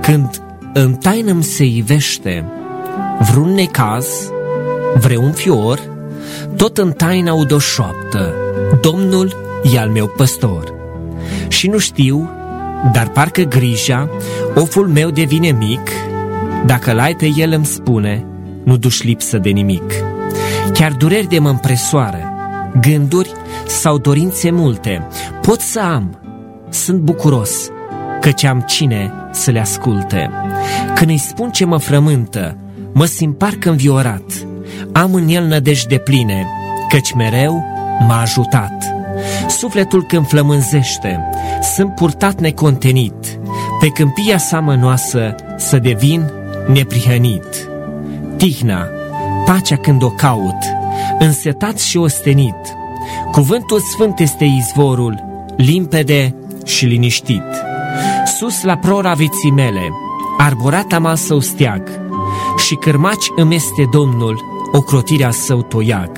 Când în taină-mi se ivește vreun necaz, vreun fior, tot în taină aud o șoaptă: Domnul e al meu păstor. Și nu știu, dar parcă grija, oful meu devine mic, dacă laită el îmi spune: nu duci lipsă de nimic. Chiar dureri de mă împresoară, gânduri sau dorințe multe pot să am, sunt bucuros, căci am cine să le asculte. Când îi spun ce mă frământă, mă simt parcă înviorat, am în el nădejde depline, căci mereu m-a ajutat. Sufletul când flămânzește, sunt purtat necontenit, pe câmpia sa mănoasă să devin neprihănit. Tihna, pacea când o caut, însetat și ostenit, cuvântul sfânt este izvorul, limpede și liniștit. Sus la prora vieții mele, arborat am al său steag, și cârmaci îmi este Domnul, ocrotirea său toiag.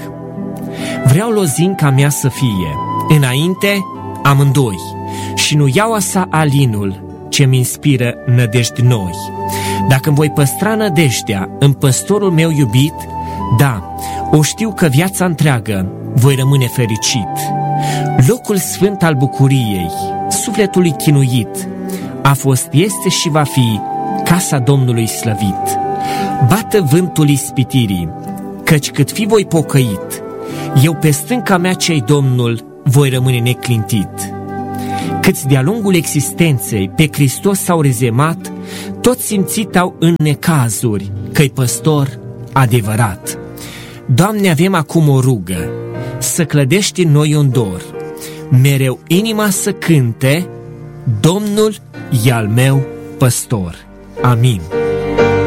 Vreau lozinca mea să fie înainte amândoi, și nu iau sa alinul ce-mi inspiră nădejdi noi. Dacă îmi voi păstra nădejdea în păstorul meu iubit, da, o știu că viața întreagă voi rămâne fericit. Locul sfânt al bucuriei, sufletului chinuit, a fost, este și va fi casa Domnului slăvit. Bată vântul ispitirii, căci cât fi voi pocăit, eu pe stânca mea cei Domnul voi rămâne neclintit. Câți de-a lungul existenței pe Hristos s-au rezemat, toți simțit au în necazuri că-i păstor adevărat. Doamne, avem acum o rugă, să clădești în noi un dor, mereu inima să cânte: Domnul e al meu păstor. Amin.